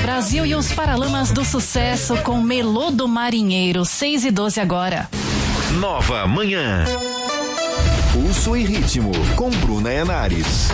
Brasil e os Paralamas do Sucesso com Melô do Marinheiro, 6:12 agora. Nova Manhã. Pulso e ritmo com Bruna Henares.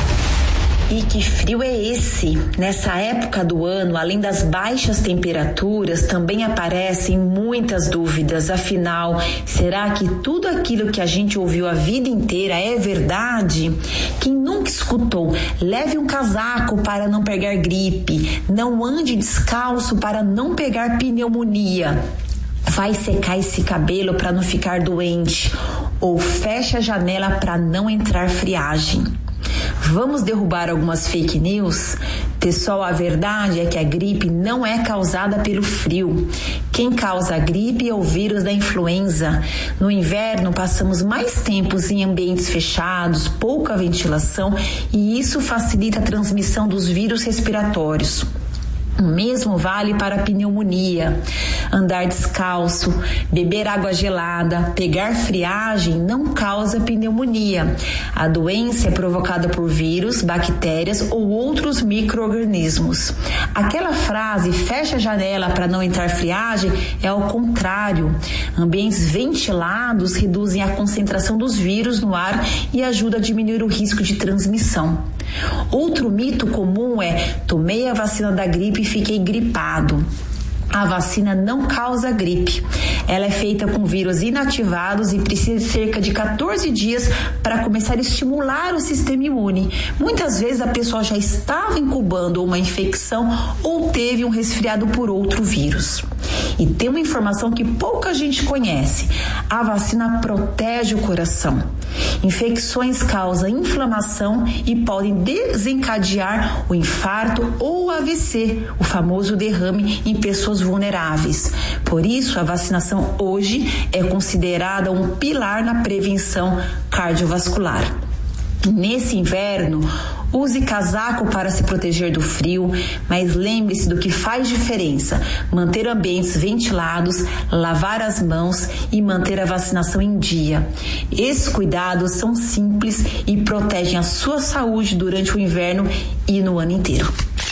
E que frio é esse? Nessa época do ano, além das baixas temperaturas, também aparecem muitas dúvidas. Afinal, será que tudo aquilo que a gente ouviu a vida inteira é verdade? Quem nunca escutou, leve um casaco para não pegar gripe, não ande descalço para não pegar pneumonia. Vai secar esse cabelo para não ficar doente, ou fecha a janela para não entrar friagem. Vamos derrubar algumas fake news? Pessoal, a verdade é que a gripe não é causada pelo frio. Quem causa a gripe é o vírus da influenza. No inverno, passamos mais tempos em ambientes fechados, pouca ventilação, e isso facilita a transmissão dos vírus respiratórios. O mesmo vale para a pneumonia. Andar descalço, beber água gelada, pegar friagem não causa pneumonia. A doença é provocada por vírus, bactérias ou outros micro-organismos. Aquela frase, fecha a janela para não entrar friagem, é ao contrário. Ambientes ventilados reduzem a concentração dos vírus no ar e ajudam a diminuir o risco de transmissão. Outro mito comum é: tomei a vacina da gripe e fiquei gripado. A vacina não causa gripe. Ela é feita com vírus inativados e precisa de cerca de 14 dias para começar a estimular o sistema imune. Muitas vezes a pessoa já estava incubando uma infecção ou teve um resfriado por outro vírus. E tem uma informação que pouca gente conhece: a vacina protege o coração. Infecções causam inflamação e podem desencadear o infarto ou o AVC, o famoso derrame, em pessoas vulneráveis. Por isso, a vacinação hoje é considerada um pilar na prevenção cardiovascular. Nesse inverno, use casaco para se proteger do frio, mas lembre-se do que faz diferença: manter ambientes ventilados, lavar as mãos e manter a vacinação em dia. Esses cuidados são simples e protegem a sua saúde durante o inverno e no ano inteiro.